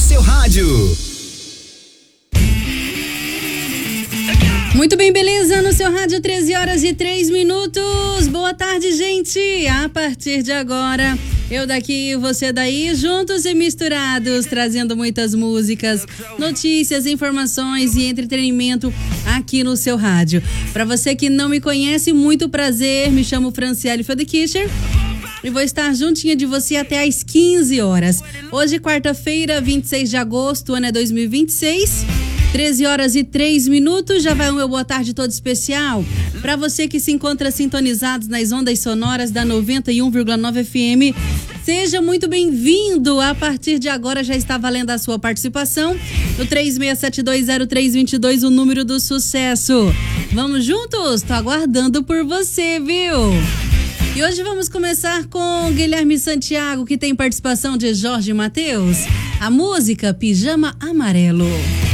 seu rádio. Muito bem, beleza? No seu rádio, 13h03. Boa tarde, gente. A partir de agora, eu daqui, você daí, juntos e misturados, trazendo muitas músicas, notícias, informações e entretenimento aqui no seu rádio. Para você que não me conhece, muito prazer. Me chamo Franciele Fedekischer e vou estar juntinha de você até às 15 horas. Hoje, quarta-feira, 26 de agosto, ano é 2026. 13h03, já vai o meu boa tarde todo especial para você que se encontra sintonizado nas ondas sonoras da 91,9 FM. Seja muito bem-vindo. A partir de agora já está valendo a sua participação no 36720322, o número do sucesso. Vamos juntos? Tô aguardando por você, viu? E hoje vamos começar com Guilherme Santiago, que tem participação de Jorge Mateus. A música Pijama Amarelo.